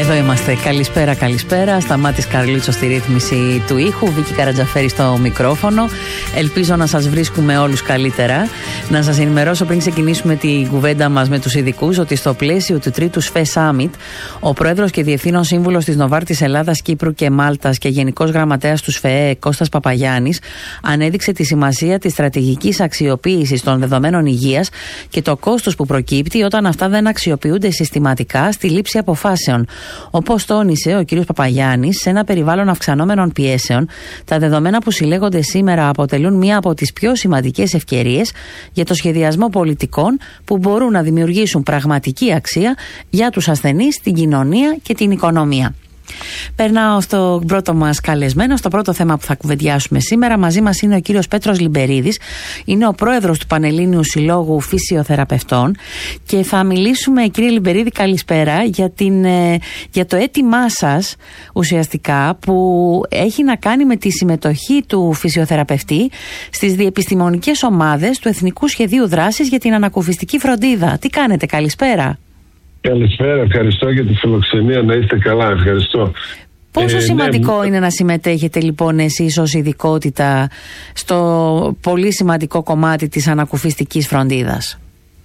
Εδώ είμαστε. Καλησπέρα, καλησπέρα. Σταμάτης Καρλίτσο στη ρύθμιση του ήχου, Βίκη Καρατζαφέρη στο μικρόφωνο. Ελπίζω να σας βρίσκουμε όλους καλύτερα. Να σας ενημερώσω πριν ξεκινήσουμε την κουβέντα μας με τους ειδικούς ότι στο πλαίσιο του τρίτου ΣΦΕ Summit, ο πρόεδρος και διευθύνων σύμβουλος της Νοβάρτης Ελλάδας, Κύπρου και Μάλτας και γενικός γραμματέας του ΣΦΕ, Κώστας Παπαγιάννης, ανέδειξε τη σημασία της στρατηγικής αξιοποίησης των δεδομένων υγείας και το κόστος που προκύπτει όταν αυτά δεν αξιοποιούνται συστηματικά στη λήψη αποφάσεων. Όπως τόνισε ο κ. Παπαγιάννης, σε ένα περιβάλλον αυξανόμενων πιέσεων, τα δεδομένα που συλλέγονται σήμερα αποτελούν μία από τις πιο σημαντικές ευκαιρίες για το σχεδιασμό πολιτικών που μπορούν να δημιουργήσουν πραγματική αξία για τους ασθενείς, την κοινωνία και την οικονομία. Περνάω στο πρώτο μας καλεσμένο, στο πρώτο θέμα που θα κουβεντιάσουμε σήμερα. Μαζί μας είναι ο κύριος Πέτρος Λιμπερίδης, είναι ο πρόεδρος του Πανελλήνιου Συλλόγου Φυσιοθεραπευτών και θα μιλήσουμε, κύριε Λιμπερίδη, καλησπέρα, για το αίτημά σας ουσιαστικά που έχει να κάνει με τη συμμετοχή του φυσιοθεραπευτή στις διεπιστημονικές ομάδες του Εθνικού Σχεδίου Δράσης για την Ανακουφιστική Φροντίδα. Τι κάνετε, καλησπέρα? Καλησπέρα, ευχαριστώ για τη φιλοξενία, να είστε καλά, ευχαριστώ. Πόσο σημαντικό είναι να συμμετέχετε λοιπόν εσείς ως ειδικότητα στο πολύ σημαντικό κομμάτι της ανακουφιστικής φροντίδας?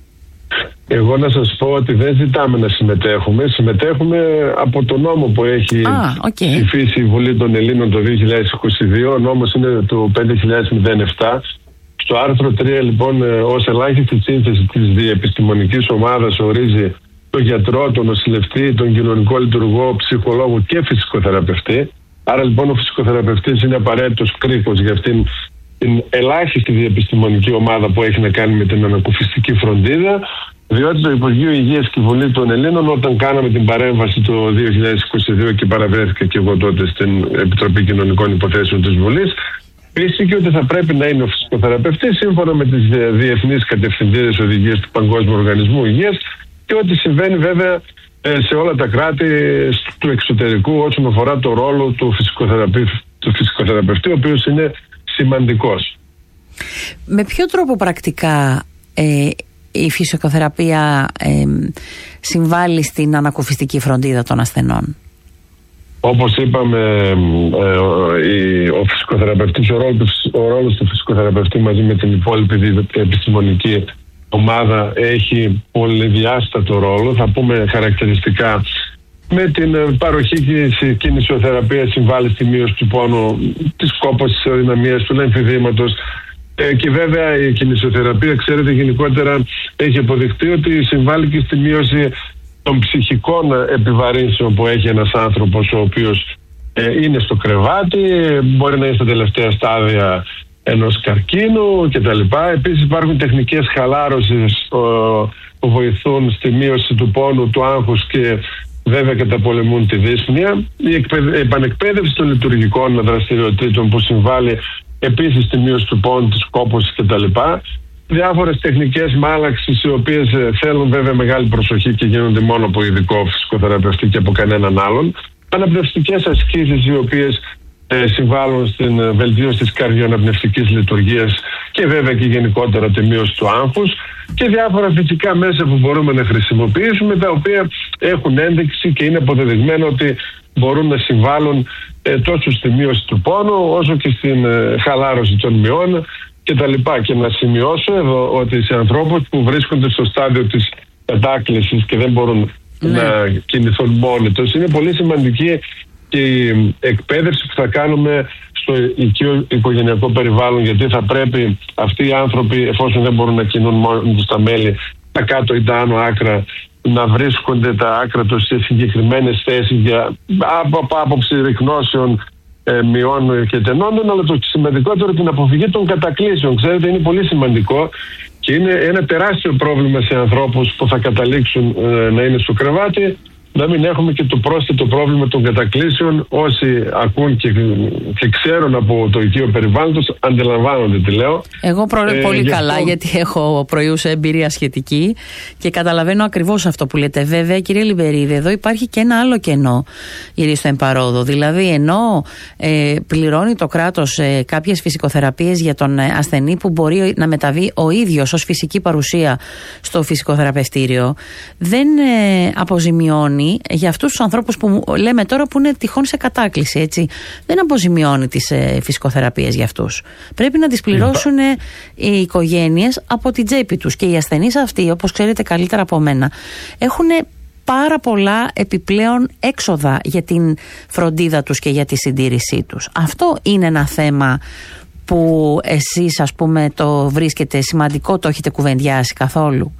Εγώ να σας πω ότι δεν ζητάμε να συμμετέχουμε. Συμμετέχουμε από το νόμο που έχει ψηφίσει η Βουλή των Ελλήνων το 2022. Ο νόμος είναι το 5007. Στο άρθρο 3 λοιπόν, ως ελάχιστη σύνθεση της διεπιστημονικής ομάδας ορίζει τον γιατρό, τον νοσηλευτή, τον κοινωνικό λειτουργό, ψυχολόγο και φυσικοθεραπευτή. Άρα λοιπόν ο φυσικοθεραπευτής είναι απαραίτητος κρίκος για αυτήν την ελάχιστη διεπιστημονική ομάδα που έχει να κάνει με την ανακουφιστική φροντίδα, διότι το Υπουργείο Υγείας και η Βουλή των Ελλήνων, όταν κάναμε την παρέμβαση το 2022 και παραβρέθηκα και εγώ τότε στην Επιτροπή Κοινωνικών Υποθέσεων της Βουλής, πίστηκε ότι θα πρέπει να είναι ο φυσικοθεραπευτής σύμφωνα με τις διεθνείς κατευθυντήριες οδηγίες του Παγκόσμιου Οργανισμού Υγείας και ό,τι συμβαίνει βέβαια σε όλα τα κράτη του εξωτερικού όσον αφορά το ρόλο του φυσικοθεραπευτή, ο οποίος είναι σημαντικός. Με ποιο τρόπο πρακτικά η φυσικοθεραπεία συμβάλλει στην ανακουφιστική φροντίδα των ασθενών? Όπως είπαμε, ο φυσικοθεραπευτής, ο ρόλος του φυσικοθεραπευτή μαζί με την υπόλοιπη επιστημονική ομάδα έχει πολυδιάστατο ρόλο. Θα πούμε χαρακτηριστικά με την παροχή κινησιοθεραπείας συμβάλλει στη μείωση του πόνου, της κόπωσης, της αδυναμίας, του λεμφιδήματος και βέβαια η κινησιοθεραπεία, ξέρετε, γενικότερα έχει αποδειχτεί ότι συμβάλλει και στη μείωση των ψυχικών επιβαρύνσεων που έχει ένας άνθρωπος ο οποίος είναι στο κρεβάτι, μπορεί να είναι στα τελευταία στάδια ενός καρκίνου κτλ. Επίσης υπάρχουν τεχνικές χαλάρωσης που βοηθούν στη μείωση του πόνου, του άγχους και βέβαια καταπολεμούν τη δύσπνοια. Η επανεκπαίδευση των λειτουργικών δραστηριοτήτων που συμβάλλει επίσης στη μείωση του πόνου, της κόπωσης κτλ. Διάφορες τεχνικές μάλαξης οι οποίες θέλουν βέβαια μεγάλη προσοχή και γίνονται μόνο από ειδικό φυσικοθεραπευτή και από κανέναν άλλον. Αναπνευστικές ασκήσεις οι οποίες συμβάλλουν στην βελτίωση της καρδιοαναπνευστικής λειτουργίας και βέβαια και γενικότερα τη μείωση του άγχους και διάφορα φυσικά μέσα που μπορούμε να χρησιμοποιήσουμε, τα οποία έχουν ένδειξη και είναι αποδεδειγμένο ότι μπορούν να συμβάλλουν τόσο στη μείωση του πόνου όσο και στην χαλάρωση των μειών κτλ. Και να σημειώσω εδώ ότι σε ανθρώπους που βρίσκονται στο στάδιο της κατάκλησης και δεν μπορούν να κινηθούν μόνοι τους, είναι πολύ σημαντική και η εκπαίδευση που θα κάνουμε στο οικογενειακό περιβάλλον, γιατί θα πρέπει αυτοί οι άνθρωποι, εφόσον δεν μπορούν να κινούν μόνοι τους τα μέλη, τα κάτω ή τα άνω άκρα, να βρίσκονται τα άκρα τους σε συγκεκριμένες θέσεις από άποψη ρυκνώσεων, μειών και τενόντων, αλλά το σημαντικότερο την αποφυγή των κατακλήσεων. Ξέρετε, είναι πολύ σημαντικό και είναι ένα τεράστιο πρόβλημα σε ανθρώπους που θα καταλήξουν να είναι στο κρεβάτι, να μην έχουμε και το πρόσθετο πρόβλημα των κατακλήσεων. Όσοι ακούν και ξέρουν από το οικείο περιβάλλον τους, αντιλαμβάνονται τι λέω. Εγώ πολύ καλά, γιατί έχω προϊούσα εμπειρία σχετική και καταλαβαίνω ακριβώς αυτό που λέτε. Βέβαια, κύριε Λιμπερίδη, εδώ υπάρχει και ένα άλλο κενό στο εμπαρόδο. Δηλαδή, ενώ πληρώνει το κράτος κάποιες φυσικοθεραπείες για τον ασθενή που μπορεί να μεταβεί ο ίδιος ως φυσική παρουσία στο φυσικοθεραπευτήριο, δεν αποζημιώνει αποζημιώνει για αυτούς τους ανθρώπους που λέμε τώρα που είναι τυχόν σε κατάκληση, έτσι. Δεν αποζημιώνει τις φυσικοθεραπείες για αυτούς. Πρέπει να τις πληρώσουν οι οικογένειες από την τσέπη τους. Και οι ασθενείς αυτοί, όπως ξέρετε καλύτερα από μένα, έχουν πάρα πολλά επιπλέον έξοδα για την φροντίδα τους και για τη συντήρησή τους. Αυτό είναι ένα θέμα που εσείς, ας πούμε, το βρίσκετε σημαντικό, το έχετε κουβεντιάσει καθόλου?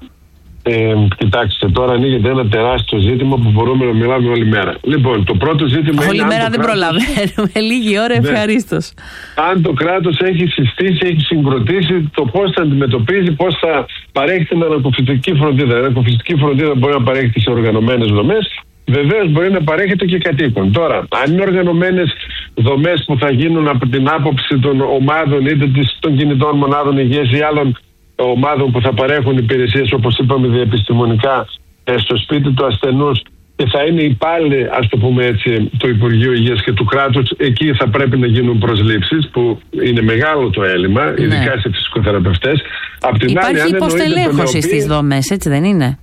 Κοιτάξτε, τώρα ανοίγεται ένα τεράστιο ζήτημα που μπορούμε να μιλάμε όλη μέρα. Λοιπόν, το πρώτο ζήτημα όλη μέρα δεν προλαβαίνουμε, λίγη ώρα ευχαρίστως. Αν το κράτος έχει συστήσει, έχει συγκροτήσει το πώς θα αντιμετωπίζει, πώς θα παρέχει την ανακουφιστική φροντίδα. Η ανακουφιστική φροντίδα μπορεί να παρέχεται σε οργανωμένες δομές, βεβαίως μπορεί να παρέχεται και κατοίκων. Τώρα, αν είναι οργανωμένες δομές που θα γίνουν από την άποψη των ομάδων, είτε των κινητών μονάδων υγείας ή άλλων ομάδων που θα παρέχουν υπηρεσίες, όπως είπαμε, διεπιστημονικά στο σπίτι του ασθενούς, και θα είναι υπάλληλοι, ας το πούμε έτσι, του Υπουργείου Υγείας και του κράτους, εκεί θα πρέπει να γίνουν προσλήψεις, που είναι μεγάλο το έλλειμμα, ειδικά σε φυσικοθεραπευτές. Υπάρχει υποστελέχωση στις δομές, έτσι δεν είναι?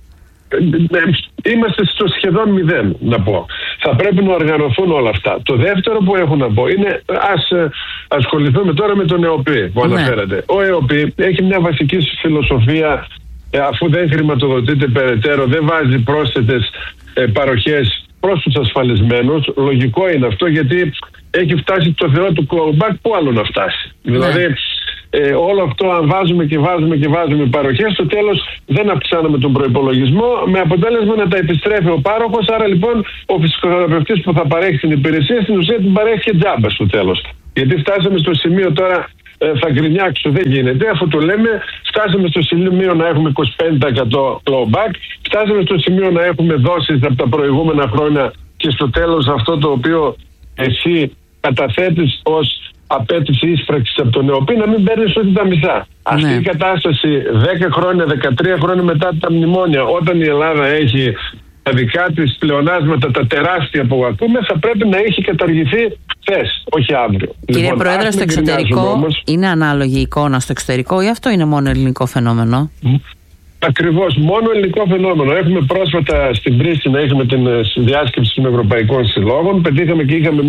Είμαστε στο σχεδόν 0, να πω. Θα πρέπει να οργανωθούν όλα αυτά. Το δεύτερο που έχω να πω είναι, ας ασχοληθούμε τώρα με τον ΕΟΠΗ που αναφέρατε. Ο ΕΟΠΗ έχει μια βασική φιλοσοφία, αφού δεν χρηματοδοτείται περαιτέρω, δεν βάζει πρόσθετες παροχές προς τους ασφαλισμένους. Λογικό είναι αυτό, γιατί έχει φτάσει το Θεό του clawback, που άλλο να φτάσει. Δηλαδή, όλο αυτό, αν βάζουμε παροχές, στο τέλος δεν αυξάνουμε τον προϋπολογισμό, με αποτέλεσμα να τα επιστρέφει ο πάροχος. Άρα λοιπόν ο φυσικοθεραπευτής που θα παρέχει την υπηρεσία, στην ουσία την παρέχει και τζάμπα στο τέλος. Γιατί φτάσαμε στο σημείο τώρα, θα γκρινιάξω, δεν γίνεται, αφού το λέμε, φτάσαμε στο σημείο να έχουμε 25% clawback, φτάσαμε στο σημείο να έχουμε δόσεις από τα προηγούμενα χρόνια, και στο τέλος αυτό το οποίο εσύ καταθέτεις ως απέτηση ίσπραξης από τον ΕΟΠΗ, να μην παίρνεις ούτε τα μισά. Αυτή η κατάσταση 10 χρόνια, 13 χρόνια μετά τα μνημόνια, όταν η Ελλάδα έχει τα δικά της πλεονάσματα, τα τεράστια που ακούμε, θα πρέπει να έχει καταργηθεί χθες, όχι αύριο. Κύριε λοιπόν, Πρόεδρε, στο εξωτερικό όμως, είναι ανάλογη η εικόνα στο εξωτερικό, ή αυτό είναι μόνο ελληνικό φαινόμενο? Ακριβώς, μόνο ελληνικό φαινόμενο. Έχουμε πρόσφατα στην Πρίστινα, είχαμε την διάσκεψη των Ευρωπαϊκών Συλλόγων, πετύχαμε και είχαμε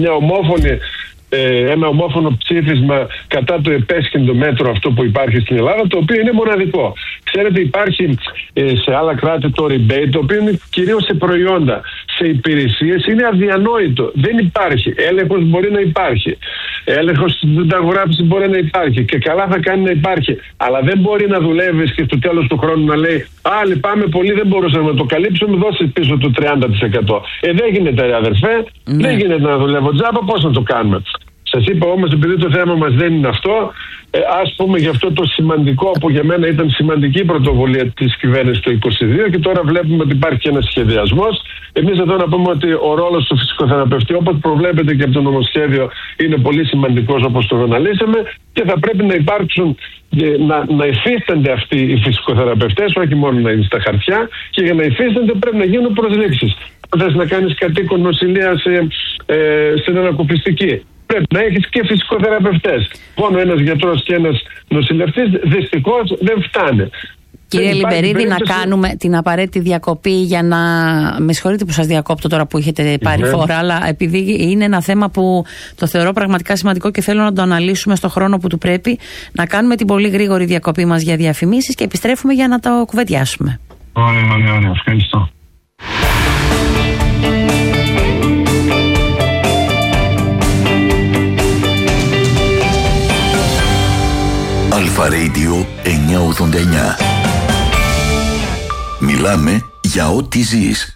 ένα ομόφωνο ψήφισμα κατά το επέσχυντο μέτρο αυτό που υπάρχει στην Ελλάδα, το οποίο είναι μοναδικό. Ξέρετε, υπάρχει σε άλλα κράτη το rebate, το οποίο είναι κυρίως σε προϊόντα. Σε υπηρεσίες είναι αδιανόητο. Δεν υπάρχει. Έλεγχος μπορεί να υπάρχει. Έλεγχος στην συνταγογράφηση μπορεί να υπάρχει. Και καλά θα κάνει να υπάρχει. Αλλά δεν μπορεί να δουλεύεις και στο τέλος του χρόνου να λέει λυπάμαι πολύ, δεν μπορούσαμε να το καλύψουμε, δώσεις πίσω το 30%. Δεν γίνεται, ρε αδερφέ. Δεν γίνεται να δουλεύω τζάμπα, πώς να το κάνουμε? Σας είπα όμως, επειδή το θέμα μας δεν είναι αυτό, ας πούμε για αυτό το σημαντικό, που για μένα ήταν σημαντική πρωτοβουλία της κυβέρνησης το 2022, και τώρα βλέπουμε ότι υπάρχει και ένας σχεδιασμός. Εμείς εδώ να πούμε ότι ο ρόλος του φυσικοθεραπευτή, όπως προβλέπεται και από το νομοσχέδιο, είναι πολύ σημαντικός, όπως το αναλύσαμε, και θα πρέπει να υπάρξουν, να υφίστανται αυτοί οι φυσικοθεραπευτές, όχι μόνο να είναι στα χαρτιά, και για να υφίστανται πρέπει να γίνουν προσλήψεις. Αν θες να κάνεις κατοίκον νοσηλεία στην ανακουφιστική, πρέπει να έχεις και φυσικοθεραπευτές. Μόνο ένας γιατρός και ένας νοσηλευτής δυστυχώς δεν φτάνε. Κύριε Λιμπερίδη, να κάνουμε την απαραίτητη διακοπή για να... Με συγχωρείτε που σας διακόπτω τώρα που έχετε πάρει φορά, αλλά επειδή είναι ένα θέμα που το θεωρώ πραγματικά σημαντικό και θέλω να το αναλύσουμε στο χρόνο που του πρέπει, να κάνουμε την πολύ γρήγορη διακοπή μας για διαφημίσεις και επιστρέφουμε για να το κουβεντιάσουμε. Ωραία, ευχαριστώ. Αλφα Radio 989. Μιλάμε για ό,τι ζεις.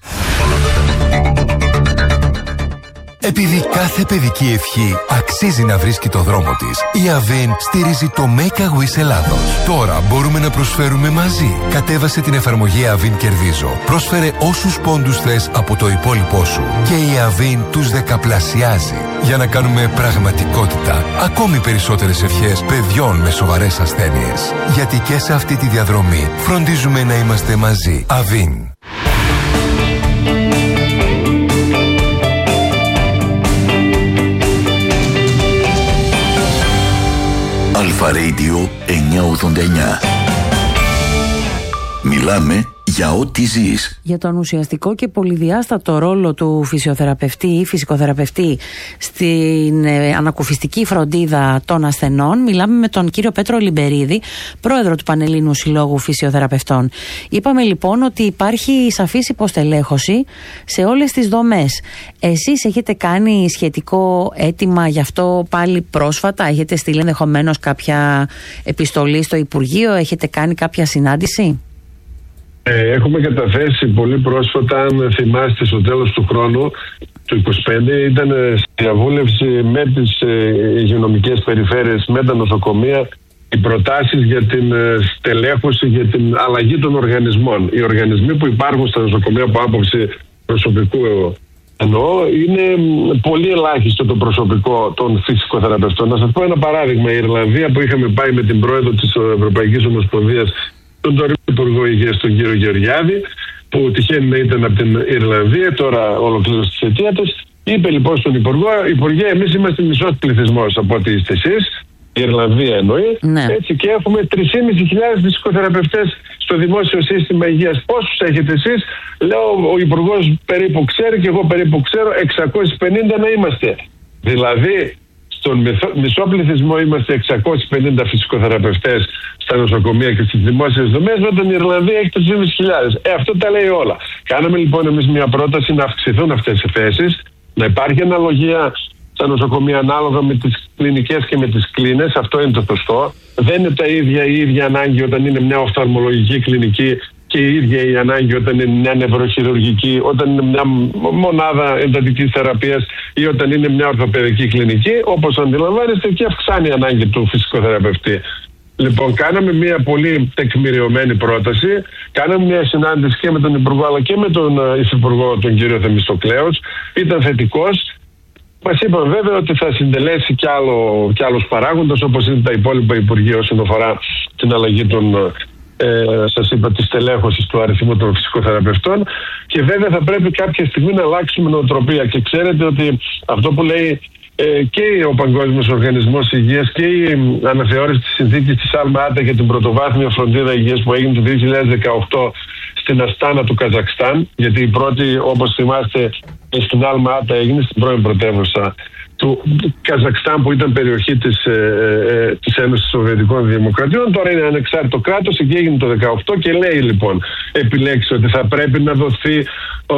Επειδή κάθε παιδική ευχή αξίζει να βρίσκει το δρόμο της, η Avin στηρίζει το Make a Wish Ελλάδος. Τώρα μπορούμε να προσφέρουμε μαζί. Κατέβασε την εφαρμογή Avin Κερδίζω. Πρόσφερε όσους πόντους θες από το υπόλοιπό σου και η Avin τους δεκαπλασιάζει. Για να κάνουμε πραγματικότητα ακόμη περισσότερες ευχές παιδιών με σοβαρές ασθένειες. Γιατί και σε αυτή τη διαδρομή φροντίζουμε να είμαστε μαζί. Avin. Αλφα Radio 989. Μιλάμε για ό,τι ζεις. Για τον ουσιαστικό και πολυδιάστατο ρόλο του φυσιοθεραπευτή ή φυσικοθεραπευτή στην ανακουφιστική φροντίδα των ασθενών, μιλάμε με τον κύριο Πέτρο Λιμπερίδη, πρόεδρο του Πανελλήνιου Συλλόγου Φυσιοθεραπευτών. Είπαμε λοιπόν ότι υπάρχει σαφής υποστελέχωση σε όλες τις δομές. Εσείς έχετε κάνει σχετικό αίτημα γι' αυτό πάλι πρόσφατα? Έχετε στείλει ενδεχομένως κάποια επιστολή στο Υπουργείο? Έχετε κάνει κάποια συνάντηση? Έχουμε καταθέσει πολύ πρόσφατα, αν θυμάστε, στο τέλος του χρόνου, του 2025, ήταν στη διαβούλευση με τις υγειονομικές περιφέρειες, με τα νοσοκομεία, οι προτάσεις για την στελέχωση, για την αλλαγή των οργανισμών. Οι οργανισμοί που υπάρχουν στα νοσοκομεία από άποψη προσωπικού εννοώ, είναι πολύ ελάχιστο το προσωπικό των φυσικοθεραπευτών. Να σας πω ένα παράδειγμα. Η Ιρλανδία, που είχαμε πάει με την πρόεδρο της Ευρωπαϊκής Ομοσπονδίας, τον τωρινό Υπουργό Υγείας, τον κύριο Γεωργιάδη, που τυχαίνει να ήταν από την Ιρλανδία, τώρα ολοκλήρωσε τη θητεία της, είπε λοιπόν στον Υπουργό: Υπουργέ, εμείς είμαστε μισός πληθυσμός από ό,τι είστε εσείς, η Ιρλανδία εννοεί, ναι. Έτσι, και έχουμε 3.500 φυσικοθεραπευτές στο δημόσιο σύστημα υγείας. Πόσους έχετε εσείς? Λέω, ο Υπουργός περίπου ξέρει και εγώ περίπου ξέρω, 650 να είμαστε. Δηλαδή, στον μισό πληθυσμό είμαστε 650 φυσικοθεραπευτές στα νοσοκομεία και στις δημόσιες δομές, όταν η Ιρλανδία έχει 3.500. Αυτό τα λέει όλα. Κάναμε λοιπόν εμείς μια πρόταση να αυξηθούν αυτές οι θέσεις, να υπάρχει αναλογία στα νοσοκομεία ανάλογα με τις κλινικές και με τις κλίνες. Αυτό είναι το σωστό. Δεν είναι η ίδια ανάγκη όταν είναι μια οφθαλμολογική κλινική και η ίδια η ανάγκη όταν είναι μια νευροχειρουργική, όταν είναι μια μονάδα εντατικής θεραπείας ή όταν είναι μια ορθοπαιδική κλινική. Όπως αντιλαμβάνεστε, και αυξάνει η ανάγκη του φυσικοθεραπευτή. Λοιπόν, κάναμε μια πολύ τεκμηριωμένη πρόταση. Κάναμε μια συνάντηση και με τον Υπουργό αλλά και με τον Υφυπουργό, τον κύριο Θεμιστοκλέος. Ήταν θετικός. Μας είπαν βέβαια ότι θα συντελέσει κι άλλους παράγοντες, όπως είναι τα υπόλοιπα Υπουργεία όσον αφορά την αλλαγή των, σας είπα, της τελέχωσης του αριθμού των φυσικοθεραπευτών, και βέβαια θα πρέπει κάποια στιγμή να αλλάξουμε νοοτροπία. Και ξέρετε ότι αυτό που λέει και ο Παγκόσμιος Οργανισμός Υγείας και η αναθεώρηση της συνθήκης της ΑΛΜΑ-ΑΤΑ για την πρωτοβάθμια φροντίδα υγείας που έγινε το 2018 στην Αστάνα του Καζακστάν, γιατί η πρώτη, όπως θυμάστε, στην ΑΛΜΑ-ΑΤΑ έγινε στην πρώην πρωτεύουσα του Καζακστάν, που ήταν περιοχή της Ένωσης Σοβιετικών Δημοκρατιών. Τώρα είναι ανεξάρτητο κράτος, εκεί έγινε το 2018 και λέει λοιπόν, επιλέξει ότι θα πρέπει να δοθεί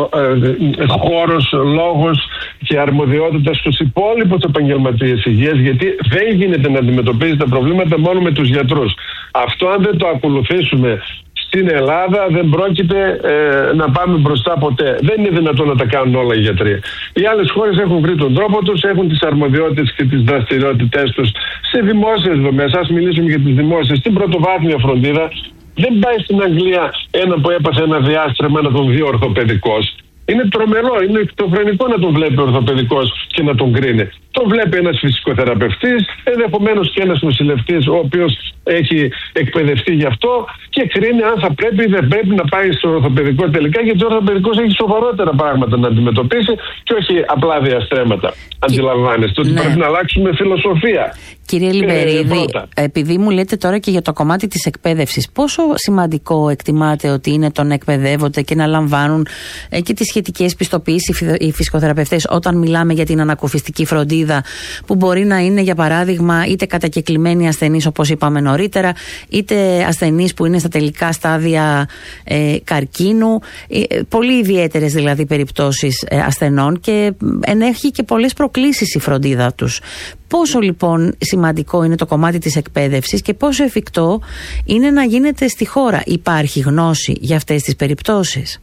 χώρος, λόγος και αρμοδιότητα στους υπόλοιπους επαγγελματίες υγείας, γιατί δεν γίνεται να αντιμετωπίζει τα προβλήματα μόνο με τους γιατρούς. Αυτό αν δεν το ακολουθήσουμε στην Ελλάδα δεν πρόκειται να πάμε μπροστά ποτέ. Δεν είναι δυνατόν να τα κάνουν όλα οι γιατροί. Οι άλλες χώρες έχουν βρει τον τρόπο τους, έχουν τις αρμοδιότητες και τις δραστηριότητές τους σε δημόσιες δομές. Ας μιλήσουμε για τις δημόσιες. Στην πρωτοβάθμια φροντίδα δεν πάει στην Αγγλία ένα που έπαθε ένα διάστρεμα να τον δει ορθοπαιδικός. Είναι τρομερό, είναι εκτοφρενικό να τον βλέπει ο ορθοπαιδικός και να τον κρίνει. Τον βλέπει ένας φυσικοθεραπευτής, ενδεχομένως και ένας νοσηλευτής, ο οποίος έχει εκπαιδευτεί γι' αυτό, και κρίνει αν θα πρέπει ή δεν πρέπει να πάει στο ορθοπαιδικό τελικά, γιατί ο ορθοπαιδικός έχει σοβαρότερα πράγματα να αντιμετωπίσει και όχι απλά διαστρέμματα. Αντιλαμβάνεστε ότι πρέπει να αλλάξουμε φιλοσοφία. Κύριε Λιμπερίδη, επειδή μου λέτε τώρα και για το κομμάτι της εκπαίδευσης, πόσο σημαντικό εκτιμάτε ότι είναι το να εκπαιδεύονται και να λαμβάνουν και τις σχετικές πιστοποιήσεις οι φυσικοθεραπευτές όταν μιλάμε για την ανακουφιστική φροντίδα, που μπορεί να είναι για παράδειγμα είτε κατακεκλημένοι ασθενείς όπως είπαμε νωρίτερα, είτε ασθενείς που είναι στα τελικά στάδια καρκίνου, πολύ ιδιαίτερες δηλαδή περιπτώσεις ασθενών, και ενέχει και πολλές προκλήσεις η φροντίδα τους. Πόσο λοιπόν σημαντικό είναι το κομμάτι της εκπαίδευσης και πόσο εφικτό είναι να γίνεται στη χώρα? Υπάρχει γνώση για αυτές τις περιπτώσεις?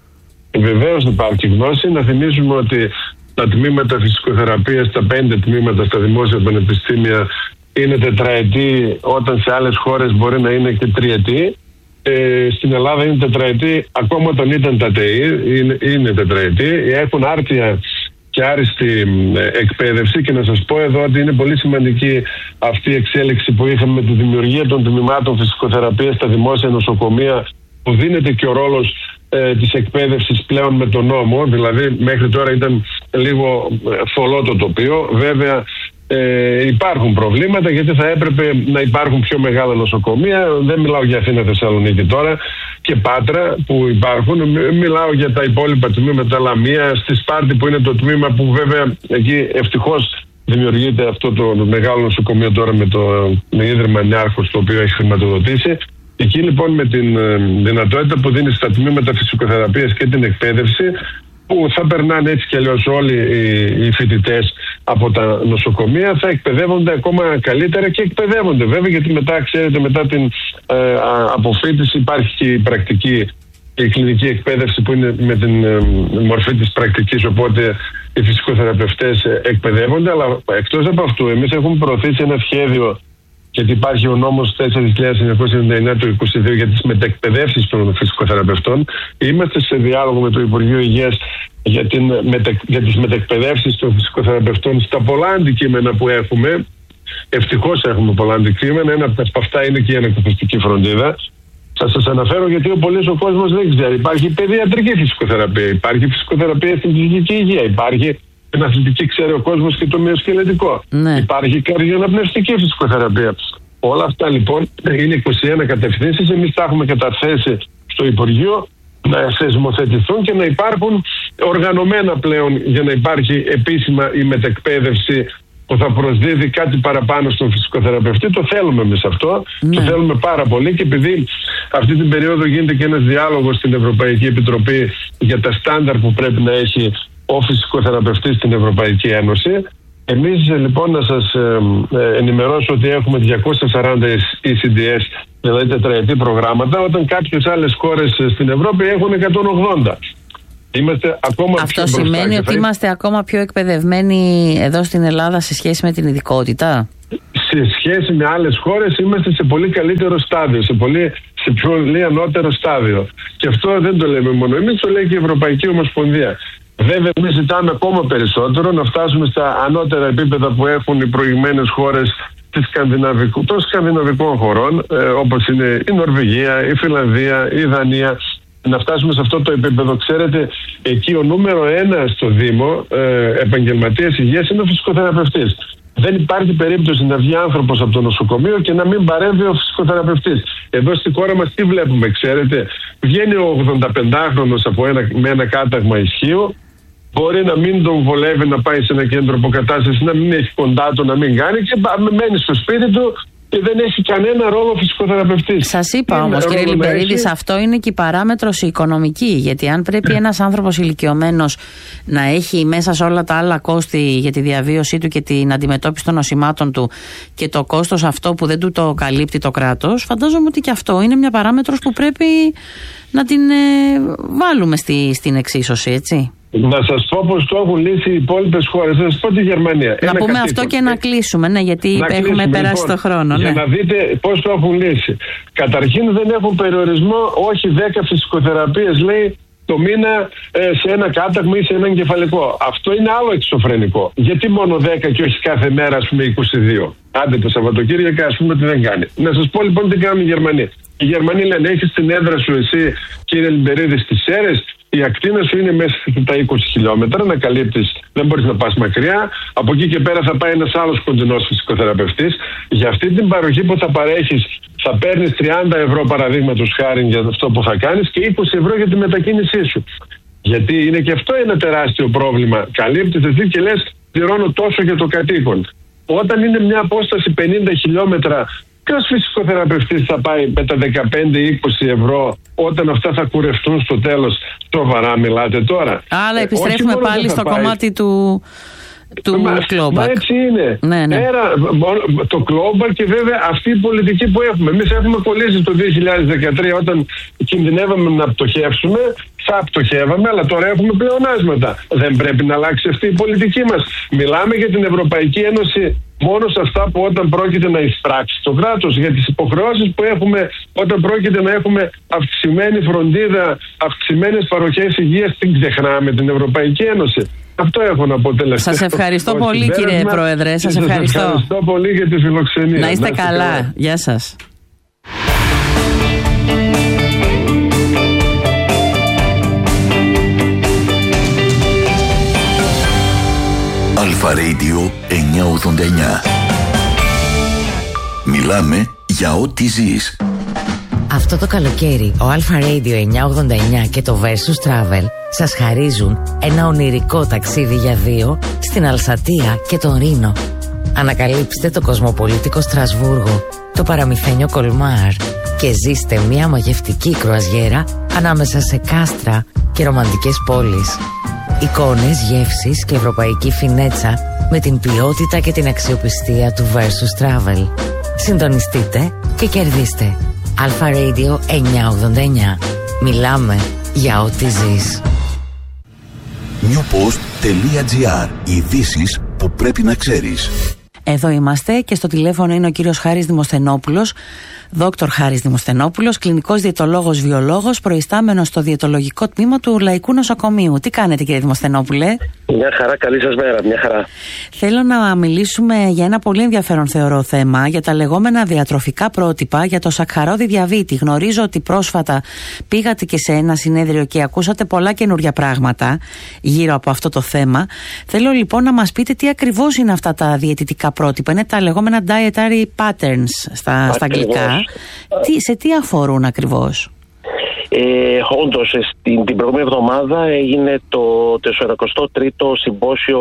Βεβαίως υπάρχει γνώση. Να θυμίσουμε ότι τα τμήματα φυσικοθεραπείας, τα 5 τμήματα στα δημόσια πανεπιστήμια είναι τετραετή, όταν σε άλλες χώρες μπορεί να είναι και τριετή. Στην Ελλάδα είναι τετραετή, ακόμα όταν ήταν τα ΤΕΗ είναι τετραετή. Έχουν άρτια και άριστη εκπαίδευση, και να σας πω εδώ ότι είναι πολύ σημαντική αυτή η εξέλιξη που είχαμε με τη δημιουργία των τμήματων φυσικοθεραπείας στα δημόσια νοσοκομεία, που δίνεται και ο ρόλος της εκπαίδευσης πλέον με τον νόμο. Δηλαδή μέχρι τώρα ήταν λίγο θολό το τοπίο. Βέβαια υπάρχουν προβλήματα, γιατί θα έπρεπε να υπάρχουν πιο μεγάλα νοσοκομεία. Δεν μιλάω για Αθήνα, Θεσσαλονίκη τώρα και Πάτρα που υπάρχουν. Μιλάω για τα υπόλοιπα τμήματα, Λαμία, στη Σπάρτη που είναι το τμήμα που βέβαια εκεί ευτυχώς δημιουργείται αυτό το μεγάλο νοσοκομείο τώρα με ίδρυμα Νιάρχος, το οποίο έχει χρηματοδοτήσει. Εκεί λοιπόν με την δυνατότητα που δίνει στα τμήματα φυσικοθεραπείας και την εκπαίδευση, που θα περνάνε έτσι κι αλλιώς όλοι οι φοιτητές από τα νοσοκομεία, θα εκπαιδεύονται ακόμα καλύτερα και εκπαιδεύονται βέβαια, γιατί μετά, ξέρετε, μετά την αποφοίτηση υπάρχει και η πρακτική, η κλινική εκπαίδευση που είναι με την μορφή της πρακτικής, οπότε οι φυσικοθεραπευτές εκπαιδεύονται. Αλλά εκτός από αυτού, εμείς έχουμε προωθήσει ένα σχέδιο, γιατί υπάρχει ο νόμος 4.999 του 2022 για τις μετεκπαιδεύσεις των φυσικοθεραπευτών. Είμαστε σε διάλογο με το Υπουργείο Υγείας για τις μετεκπαιδεύσεις των φυσικοθεραπευτών στα πολλά αντικείμενα που έχουμε. Ευτυχώς έχουμε πολλά αντικείμενα. Ένα από αυτά είναι και η ανακουφιστική φροντίδα. Θα σας αναφέρω γιατί ο κόσμος δεν ξέρει. Υπάρχει παιδιατρική φυσικοθεραπεία, υπάρχει φυσικοθεραπεία στην ψυχική υγεία, υπάρχει την αθλητική, ξέρει ο κόσμος, και το μυοσκελετικό. Ναι. Υπάρχει καρδιοαναπνευστική φυσικοθεραπεία. Όλα αυτά λοιπόν είναι 21 κατευθύνσεις. Εμείς τα έχουμε καταθέσει στο Υπουργείο να θεσμοθετηθούν και να υπάρχουν οργανωμένα πλέον, για να υπάρχει επίσημα η μετεκπαίδευση που θα προσδίδει κάτι παραπάνω στον φυσικοθεραπευτή. Το θέλουμε εμείς αυτό. Το θέλουμε πάρα πολύ, και επειδή αυτή την περίοδο γίνεται και ένας διάλογος στην Ευρωπαϊκή Επιτροπή για τα στάνταρ που πρέπει να έχει ο φυσικοθεραπευτής στην Ευρωπαϊκή Ένωση. Εμείς λοιπόν να σας ενημερώσω ότι έχουμε 240 ECDS, δηλαδή τετραετή προγράμματα, όταν κάποιες άλλες χώρες στην Ευρώπη έχουν 180. Είμαστε ακόμα Αυτό σημαίνει ότι είμαστε ακόμα πιο εκπαιδευμένοι εδώ στην Ελλάδα σε σχέση με την ειδικότητα. Σε σχέση με άλλες χώρες είμαστε σε πολύ καλύτερο στάδιο, σε πολύ ανώτερο στάδιο. Και αυτό δεν το λέμε μόνο εμείς, το λέει και η Ευρωπαϊκή Ομοσπονδία. Βέβαια, εμείς ζητάμε ακόμα περισσότερο, να φτάσουμε στα ανώτερα επίπεδα που έχουν οι προηγμένες χώρες των σκανδιναβικών χωρών, όπως είναι η Νορβηγία, η Φιλανδία, η Δανία. Να φτάσουμε σε αυτό το επίπεδο. Ξέρετε, εκεί ο νούμερο 1 στο Δήμο επαγγελματίας υγείας είναι ο φυσικοθεραπευτής. Δεν υπάρχει περίπτωση να βγει άνθρωπος από το νοσοκομείο και να μην παρέμβει ο φυσικοθεραπευτής. Εδώ στη χώρα μας τι βλέπουμε, ξέρετε? Βγαίνει ο 85χρονος με ένα κάταγμα ισχύου, μπορεί να μην τον βολεύει να πάει σε ένα κέντρο αποκατάστασης, να μην έχει κοντά του, να μην κάνει, και μένει στο σπίτι του και δεν έχει κανένα ρόλο φυσικοθεραπευτής. Σας είπα όμως, κύριε Λιμπερίδης, αυτό είναι και η παράμετρος οικονομική. Γιατί αν πρέπει ένας άνθρωπος ηλικιωμένος να έχει μέσα σε όλα τα άλλα κόστη για τη διαβίωσή του και την αντιμετώπιση των νοσημάτων του και το κόστος αυτό που δεν του το καλύπτει το κράτος, φαντάζομαι ότι και αυτό είναι μια παράμετρος που πρέπει να την βάλουμε στην εξίσωση, έτσι. Να σας πω πως το έχουν λύσει οι υπόλοιπες χώρες. Να σας πω τη Γερμανία. Να πούμε αυτό και να κλείσουμε, ναι, γιατί έχουμε περάσει λοιπόν, το χρόνο. Για να δείτε πώς το έχουν λύσει. Καταρχήν δεν έχουν περιορισμό, όχι 10 φυσικοθεραπείες, λέει, το μήνα σε ένα κάταγμα ή σε ένα εγκεφαλικό. Αυτό είναι άλλο εξωφρενικό. Γιατί μόνο 10 και όχι κάθε μέρα, ας πούμε, 22? Άντε το Σαββατοκύριακα, ας πούμε, ότι δεν κάνει. Να σας πω λοιπόν τι κάνουν οι Γερμανοί. Οι Γερμανοί λένε: έχεις την έδρα σου εσύ, κύριε Λιμπερίδη, στις Σέρρες, η ακτίνα σου είναι μέσα στα 20 χιλιόμετρα, να καλύπτεις, δεν μπορείς να πας μακριά. Από εκεί και πέρα θα πάει ένας άλλος κοντινός φυσικοθεραπευτής. Για αυτή την παροχή που θα παρέχεις, θα παίρνεις 30 ευρώ παραδείγματος χάρη για αυτό που θα κάνεις και 20 ευρώ για τη μετακίνησή σου. Γιατί είναι και αυτό ένα τεράστιο πρόβλημα. Καλύπτεις εσύ και λες: πληρώνω τόσο για το κατοίκον. Όταν είναι μια απόσταση 50 χιλιόμετρα, ποιος φυσικοθεραπευτής θα πάει με τα 15-20 ευρώ όταν αυτά θα κουρευτούν στο τέλος? Σοβαρά μιλάτε τώρα? Αλλά επιστρέφουμε πάλι στο κομμάτι του clawback. Μα έτσι είναι. Ναι. Το clawback και βέβαια αυτή η πολιτική που έχουμε. Εμείς έχουμε κολλήσει το 2013 όταν κινδυνεύαμε να πτωχεύσουμε. Θα πτωχεύαμε, αλλά τώρα έχουμε πλεονάσματα. Δεν πρέπει να αλλάξει αυτή η πολιτική μας? Μιλάμε για την Ευρωπαϊκή Ένωση μόνο σε αυτά που όταν πρόκειται να εισπράξει το κράτος, για τις υποχρεώσεις που έχουμε όταν πρόκειται να έχουμε αυξημένη φροντίδα, αυξημένες παροχές υγείας. Την ξεχνάμε την Ευρωπαϊκή Ένωση. Αυτό έχω να πω τελευταία. Σας ευχαριστώ πολύ, κύριε Πρόεδρε. Σας ευχαριστώ πολύ για τη φιλοξενία. Να είστε καλά. Γεια σας. Αλφα Radio 989. Μιλάμε για ό,τι ζεις. Αυτό το καλοκαίρι ο Αλφα Radio 989 και το Versus Travel σας χαρίζουν ένα ονειρικό ταξίδι για δύο στην Αλσατία και τον Ρήνο. Ανακαλύψτε το κοσμοπολίτικο Στρασβούργο, το παραμυθένιο Κολμάρ και ζήστε μια μαγευτική κρουαζιέρα ανάμεσα σε κάστρα και ρομαντικές πόλεις. Εικόνες, γεύσεις και ευρωπαϊκή φινέτσα με την ποιότητα και την αξιοπιστία του Versus Travel. Συντονιστείτε και κερδίστε. Αλφα Radio 989. Μιλάμε για ό,τι ζεις. newpost.gr. Ειδήσεις που πρέπει να ξέρεις. Εδώ είμαστε και στο τηλέφωνο είναι ο κύριος Χάρης Δημοσθενόπουλος, δόκτωρ Χάρης Δημοσθενόπουλος, κλινικός διαιτολόγος βιολόγος, προϊστάμενος στο διαιτολογικό τμήμα του Λαϊκού Νοσοκομείου. Τι κάνετε, κύριε Δημοσθενόπουλε? Μια χαρά, καλή σας μέρα, μια χαρά. Θέλω να μιλήσουμε για ένα πολύ ενδιαφέρον θεωρώ θέμα, για τα λεγόμενα διατροφικά πρότυπα για το σακχαρώδη διαβήτη. Γνωρίζω ότι πρόσφατα πήγατε και σε ένα συνέδριο και ακούσατε πολλά καινούργια πράγματα γύρω από αυτό το θέμα. Θέλω λοιπόν να μας πείτε τι ακριβώς είναι αυτά τα διαιτητικά πρότυπα. Είναι τα λεγόμενα dietary patterns στα αγγλικά. Σε τι αφορούν ακριβώς? Όντως, την προηγούμενη εβδομάδα έγινε το 43ο συμπόσιο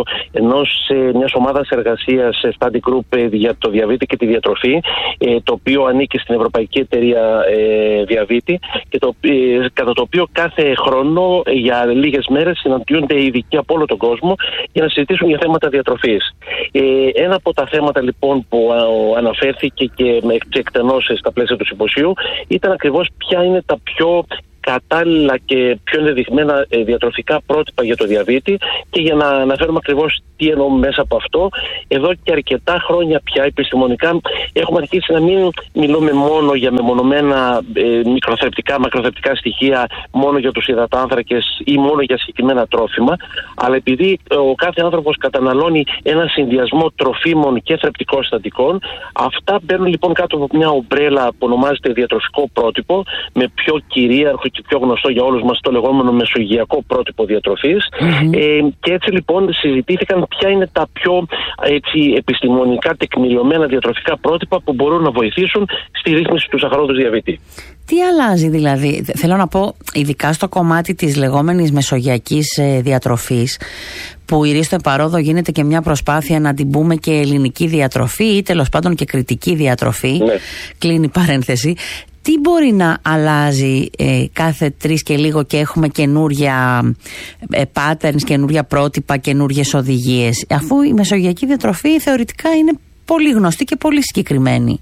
μιας ομάδας εργασίας study group για το διαβήτη και τη διατροφή, το οποίο ανήκει στην Ευρωπαϊκή Εταιρεία Διαβήτη και κατά το οποίο κάθε χρόνο για λίγες μέρες συναντιούνται ειδικοί από όλο τον κόσμο για να συζητήσουν για θέματα διατροφής. Ένα από τα θέματα λοιπόν που αναφέρθηκε και εκτενώς στα πλαίσια του συμποσίου ήταν ακριβώς ποια είναι τα πιο κατάλληλα και πιο ενδεδειγμένα διατροφικά πρότυπα για το διαβήτη, και για να αναφέρουμε ακριβώς τι εννοούμε μέσα από αυτό, εδώ και αρκετά χρόνια πια επιστημονικά έχουμε αρχίσει να μην μιλούμε μόνο για μεμονωμένα μακροθρεπτικά στοιχεία, μόνο για τους υδατάνθρακες ή μόνο για συγκεκριμένα τρόφιμα, αλλά επειδή ο κάθε άνθρωπος καταναλώνει ένα συνδυασμό τροφίμων και θρεπτικών συστατικών, αυτά μπαίνουν λοιπόν κάτω από μια ομπρέλα που ονομάζεται διατροφικό πρότυπο, με πιο κυρίαρχο και πιο γνωστό για όλους μας το λεγόμενο μεσογειακό πρότυπο διατροφής. Και έτσι λοιπόν συζητήθηκαν ποια είναι τα πιο επιστημονικά τεκμηριωμένα διατροφικά πρότυπα που μπορούν να βοηθήσουν στη ρύθμιση του σαχαρόδους διαβήτη. Τι αλλάζει δηλαδή? Θέλω να πω ειδικά στο κομμάτι της λεγόμενης μεσογειακής διατροφής, που ηρίστο επαρόδο γίνεται και μια προσπάθεια να την πούμε και ελληνική διατροφή ή τέλος πάντων και κριτική διατροφή, κλείνει παρένθεση. Τι μπορεί να αλλάζει κάθε 3 και λίγο και έχουμε καινούρια patterns, καινούρια πρότυπα, καινούριες οδηγίες, αφού η μεσογειακή διατροφή θεωρητικά είναι πολύ γνωστή και πολύ συγκεκριμένη?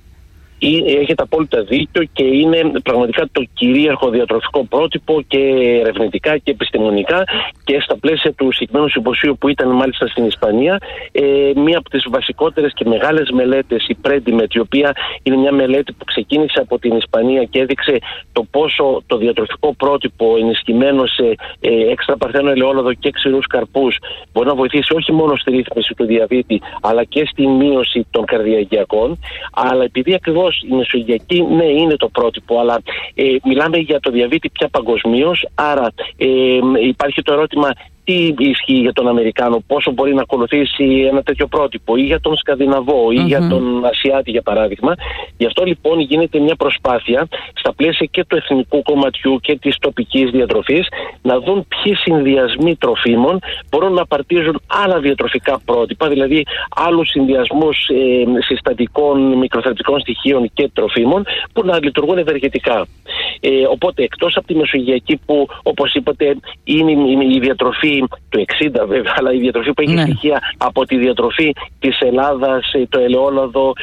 Έχετε απόλυτα δίκιο και είναι πραγματικά το κυρίαρχο διατροφικό πρότυπο και ερευνητικά και επιστημονικά, και στα πλαίσια του συγκεκριμένου συμποσίου που ήταν μάλιστα στην Ισπανία, μία από τις βασικότερες και μεγάλες μελέτες, η Predimed, η οποία είναι μια μελέτη που ξεκίνησε από την Ισπανία και έδειξε το πόσο το διατροφικό πρότυπο ενισχυμένο σε έξτρα παρθένο ελαιόλαδο και ξηρούς καρπούς μπορεί να βοηθήσει όχι μόνο στη ρύθμιση του διαβήτη αλλά και στη μείωση των καρδιαγγειακών. Αλλά επειδή ακριβώς η μεσογειακή, ναι, είναι το πρότυπο, αλλά μιλάμε για το διαβήτη πια παγκοσμίως, άρα υπάρχει το ερώτημα τι ισχύει για τον Αμερικάνο, πόσο μπορεί να ακολουθήσει ένα τέτοιο πρότυπο, ή για τον Σκανδιναβό ή για τον Ασιάτη για παράδειγμα. Γι' αυτό λοιπόν γίνεται μια προσπάθεια στα πλαίσια και του εθνικού κομματιού και της τοπικής διατροφής να δουν ποιοι συνδυασμοί τροφίμων μπορούν να απαρτίζουν άλλα διατροφικά πρότυπα, δηλαδή άλλους συνδυασμούς συστατικών, μικροθρεπτικών στοιχείων και τροφίμων που να λειτουργούν ευεργετικά. Οπότε εκτός από τη μεσογειακή που όπως είπατε είναι η διατροφή του 60 βέβαια, αλλά η διατροφή που έχει στοιχεία από τη διατροφή της Ελλάδας, το ελαιόλαδο,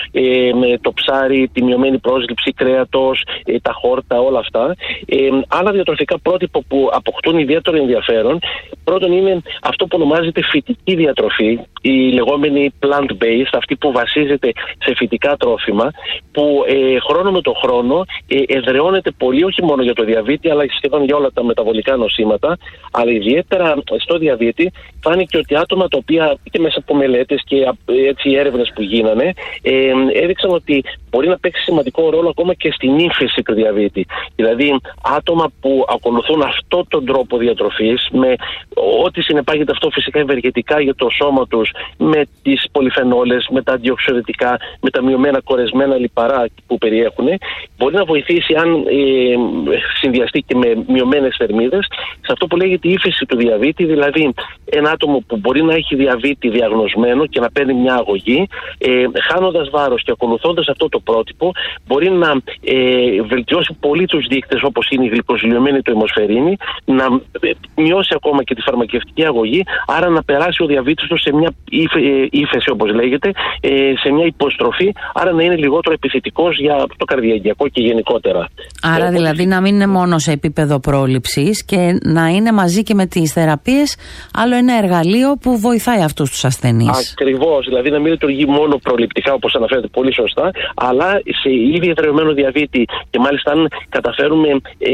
το ψάρι, τη μειωμένη πρόσληψη κρέατος, τα χόρτα, όλα αυτά. Άλλα διατροφικά πρότυπα που αποκτούν ιδιαίτερο ενδιαφέρον, πρώτον είναι αυτό που ονομάζεται φυτική διατροφή, η λεγόμενη plant-based, αυτή που βασίζεται σε φυτικά τρόφιμα, που χρόνο με το χρόνο εδραιώνεται πολύ όχι μόνο για το διαβήτη, αλλά σχεδόν για όλα τα μεταβολικά νοσήματα. Αλλά ιδιαίτερα στο διαβήτη φάνηκε ότι άτομα τα οποία και μέσα από μελέτες και έτσι έρευνες που γίνανε έδειξαν ότι μπορεί να παίξει σημαντικό ρόλο ακόμα και στην ύφεση του διαβήτη. Δηλαδή άτομα που ακολουθούν αυτόν τον τρόπο διατροφής, με ό,τι συνεπάγεται αυτό φυσικά ευεργετικά για το σώμα τους, με τις πολυφενόλες, με τα αντιοξυδοτικά, με τα μειωμένα κορεσμένα λιπαρά που περιέχουν, μπορεί να βοηθήσει, αν συνδυαστεί και με μειωμένες θερμίδες, σε αυτό που λέγεται η ύφεση του διαβήτη. Δηλαδή ένα άτομο που μπορεί να έχει διαβήτη διαγνωσμένο και να παίρνει μια αγωγή, χάνοντας βάρος και ακολουθώντας αυτό το πρότυπο, μπορεί να βελτιώσει πολύ τους δείκτες, όπως είναι η γλυκοζηλιωμένη του αιμοσφαιρίνη, να μειώσει ακόμα και τη φαρμακευτική αγωγή, άρα να περάσει ο διαβήτης του σε μια ύφεση, όπως λέγεται, σε μια υποστροφή, άρα να είναι λιγότερο επιθετικός για το καρδιαγγειακό και γενικότερα. Άρα δηλαδή να μην είναι μόνο σε επίπεδο πρόληψης και να είναι μαζί και με τις θεραπείες άλλο ένα εργαλείο που βοηθάει αυτούς τους ασθενείς. Ακριβώς, δηλαδή να μην λειτουργεί μόνο προληπτικά, όπως αναφέρετε πολύ σωστά, αλλά σε ήδη εδρεωμένο διαβήτη. Και μάλιστα αν καταφέρουμε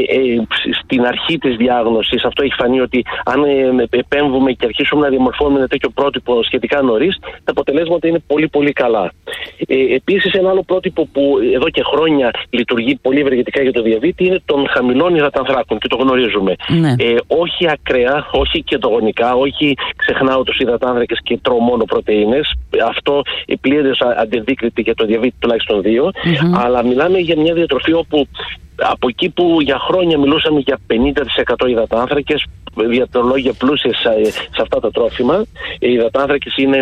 στην αρχή της διάγνωσης, αυτό έχει φανεί ότι αν επέμβουμε και αρχίσουμε να διαμορφώνουμε ένα τέτοιο πρότυπο σχετικά νωρίς, τα αποτελέσματα είναι πολύ πολύ καλά. Επίσης ένα άλλο πρότυπο που εδώ και χρόνια λειτουργεί πολύ ευεργετικά για το διαβήτη είναι των χαμηλών υδατανθράκων, και το γνωρίζουμε. Ναι. Όχι ακραία, όχι κετογονικά, όχι ξεχνάω τους υδατάνθρακες και τρώω μόνο πρωτεΐνες. Αυτό πλήρως αντεδείκνυται για το διαβήτη τουλάχιστον 2. Αλλά μιλάμε για μια διατροφή όπου από εκεί που για χρόνια μιλούσαμε για 50% υδατάνθρακες, διατρολόγια πλούσια σε αυτά τα τρόφιμα. Οι υδατάνθρακες είναι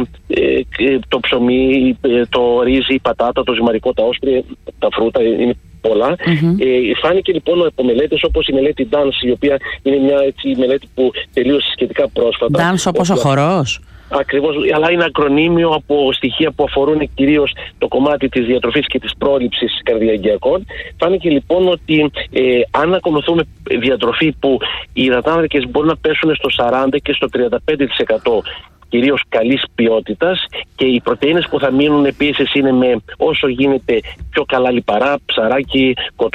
το ψωμί, το ρύζι, η πατάτα, το ζυμαρικό, τα όσπρια, τα φρούτα, είναι πολλά. Φάνηκε λοιπόν από μελέτες όπως η μελέτη DANS, η οποία είναι μια μελέτη που τελείωσε σχετικά πρόσφατα. DANS όπως ο χορός. Ακριβώς, αλλά είναι ακρονίμιο από στοιχεία που αφορούν κυρίως το κομμάτι της διατροφής και της πρόληψης καρδιαγγειακών. Φάνηκε λοιπόν ότι αν ακολουθούμε διατροφή που οι υδατάνθρακες μπορούν να πέσουν στο 40 και στο 35%, κυρίως καλής ποιότητας, και οι πρωτεΐνες που θα μείνουν επίσης είναι με όσο γίνεται πιο καλά λιπαρά, ψαράκι,